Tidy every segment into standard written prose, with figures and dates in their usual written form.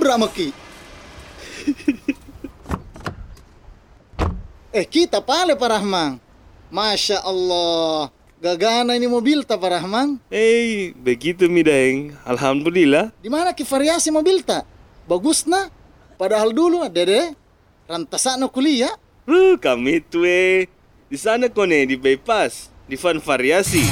nabrak maki. Kita pale Pak Rahman. Masya Allah. Gagana ini mobil ta Pak Rahman. Begitu mi Daeng. Alhamdulillah. Di mana ki variasi mobil ta? Bagus na. Padahal dulu Dede rantasana kuliah. Kami itu di sana kone di bypass, di Van Variasi.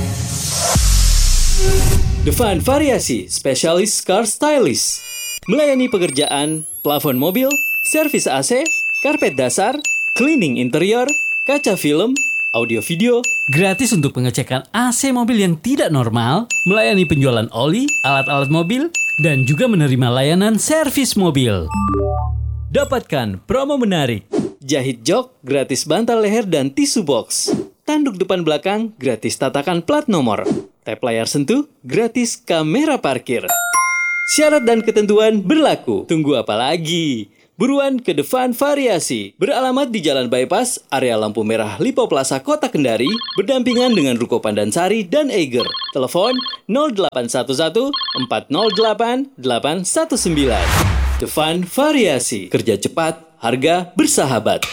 The Van Variasi, spesialis car stylist. Melayani pekerjaan plafon mobil, servis AC, karpet dasar, cleaning interior, kaca film, audio video, gratis untuk pengecekan AC mobil yang tidak normal, melayani penjualan oli, alat-alat mobil, dan juga menerima layanan servis mobil. Dapatkan promo menarik. Jahit jok, gratis bantal leher dan tisu box. Tanduk depan belakang, gratis tatakan plat nomor. Tap layar sentuh, gratis kamera parkir. Syarat dan ketentuan berlaku. Tunggu apa lagi? Buruan ke The Van Variasi. Beralamat di Jalan Bypass, area lampu merah Lipo Plaza, Kota Kendari, berdampingan dengan Ruko Pandansari dan Eiger. Telepon 0811 408 819. The Van Variasi. Kerja cepat, harga bersahabat.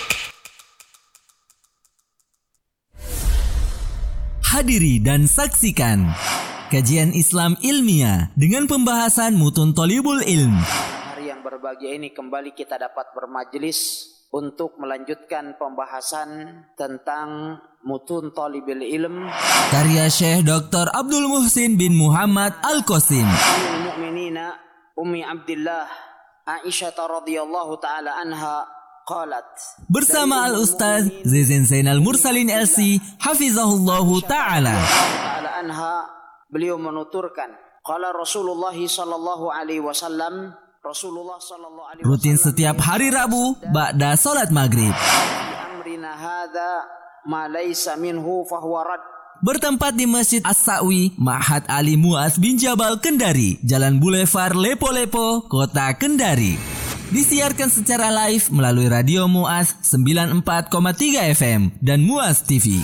Hadiri dan saksikan kajian Islam ilmiah dengan pembahasan mutun Thalibul Ilm. Hari yang berbahagia ini kembali kita dapat bermajelis untuk melanjutkan pembahasan tentang mutun Thalibul Ilm karya Syekh Dr. Abdul Muhsin bin Muhammad Al-Qasim. Ummul Mukminina Ummi Abdillah Aisyah radhiyallahu taala anha qalat. Bersama Al-Ustaz Zizin Zainal Mursalin LC hafizahullahu taala Anha, beliau menuturkan, qala Rasulullah sallallahu alaihi wasallam, Rasulullah sallallahu alaihi wasallam rutin setiap hari Rabu ba'da salat maghrib. Amrina hadza ma laysa minhu fahuwa rad. Bertempat di Masjid As-Sa'wi, Ma'had Ali Mu'az bin Jabal, Kendari, Jalan Boulevard Lepo-Lepo, Kota Kendari. Disiarkan secara live melalui Radio Mu'az 94,3 FM dan Mu'az TV.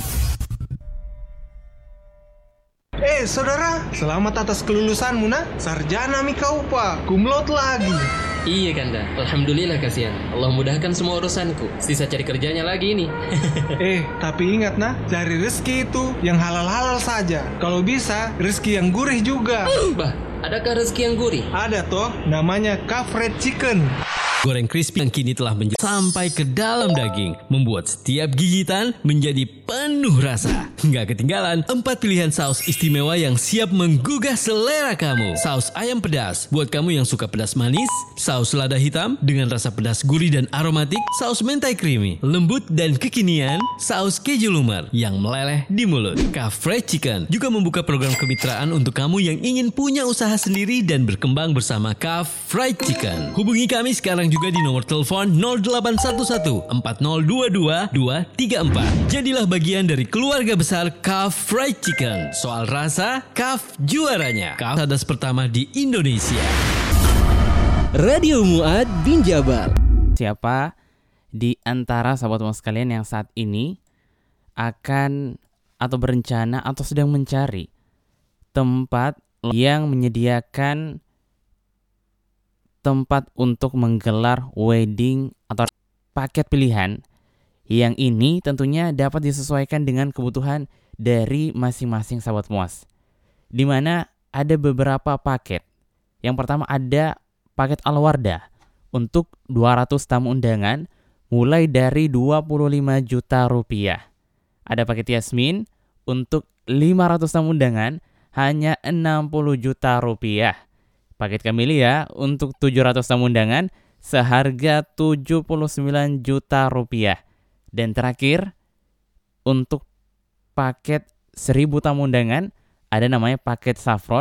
Saudara, selamat atas kelulusanmu nak. Sarjana mi kau pak, kumlot lagi. Iya Kanda, alhamdulillah kasihan. Allah mudahkan semua urusanku. Sisa cari kerjanya lagi ini. Tapi ingat nak, cari rezeki itu yang halal-halal saja. Kalau bisa, rezeki yang gurih juga. Bah, adakah rezeki yang gurih? Ada toh, namanya Kafred Chicken. Goreng crispy yang kini telah menjadi sampai ke dalam daging, membuat setiap gigitan menjadi penuh rasa. Nggak ketinggalan 4 pilihan saus istimewa yang siap menggugah selera kamu. Saus ayam pedas buat kamu yang suka pedas manis, saus lada hitam dengan rasa pedas gurih dan aromatik, saus mentai creamy, lembut dan kekinian, saus keju lumer yang meleleh di mulut. Kafred Chicken juga membuka program kemitraan untuk kamu yang ingin punya usaha sendiri dan berkembang bersama Kafred Chicken. Hubungi kami sekarang juga di nomor telepon 0811 4022 234. Jadilah bagian dari keluarga besar Kaf Fried Chicken. Soal rasa, Kaf juaranya. Kaf hadas pertama di Indonesia. Radio Mu'ad bin Jabal. Siapa di antara sahabat Mu'ad sekalian yang saat ini akan atau berencana atau sedang mencari tempat yang menyediakan tempat untuk menggelar wedding atau paket pilihan yang ini tentunya dapat disesuaikan dengan kebutuhan dari masing-masing sahabat Mu'az. Di mana ada beberapa paket. Yang pertama ada paket Al-Wardah untuk 200 tamu undangan mulai dari 25 juta rupiah. Ada paket Yasmin untuk 500 tamu undangan hanya 60 juta rupiah. Paket Camellia untuk 700 tamu undangan seharga 79 juta rupiah. Dan terakhir, untuk paket 1000 tamu undangan ada namanya paket Saffron